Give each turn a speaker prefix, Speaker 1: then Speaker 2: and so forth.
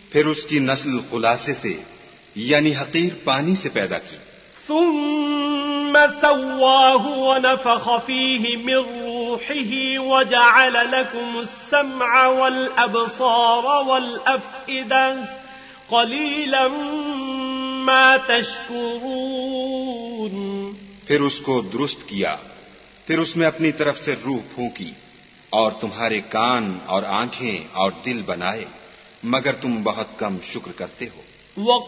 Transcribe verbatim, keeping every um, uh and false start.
Speaker 1: फिर उसकी नस्ल खुलासे से यानी हकीर पानी से पैदा की।
Speaker 2: सुम्मा सव्वाहु व नफ़ख़ फ़ीहि मिन रूहिही व जअल लकुमुस-सम्अ वल अब्सार वल अफ़इदा क़लीलन मा तशकुरून।
Speaker 1: फिर उसको दुरुस्त किया, फिर उसमें अपनी तरफ से रूह फूंकी और तुम्हारे कान और आंखें और दिल बनाए, मगर तुम बहुत कम शुक्र करते हो।